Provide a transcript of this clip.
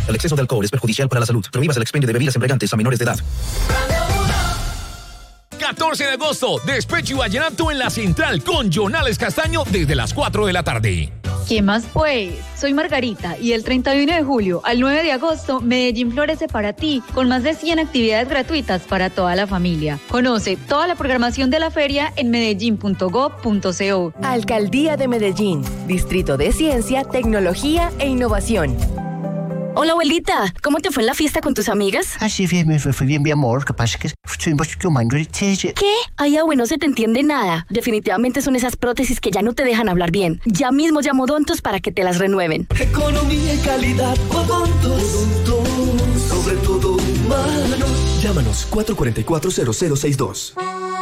El exceso de alcohol es perjudicial para la salud. Prohíbas el expendio de bebidas embriagantes a menores de edad. 14 de agosto, Despecho y Vallenato en la Central con Jonales Castaño desde las 4 de la tarde. ¿Qué más pues? Soy Margarita y el 31 de julio al 9 de agosto Medellín florece para ti con más de 100 actividades gratuitas para toda la familia. Conoce toda la programación de la feria en medellin.gov.co. Alcaldía de Medellín, Distrito de Ciencia, Tecnología e Innovación. Hola, abuelita, ¿cómo te fue en la fiesta con tus amigas? Así bien, fue bien, mi amor. Capaz que estuvimos tomando el té. ¿Qué? Ay, abuelo, no se te entiende nada. Definitivamente son esas prótesis que ya no te dejan hablar bien. Ya mismo llamo Odontos para que te las renueven. Economía y calidad, Odontos. Sobre todo humano. Llámanos 444-0062.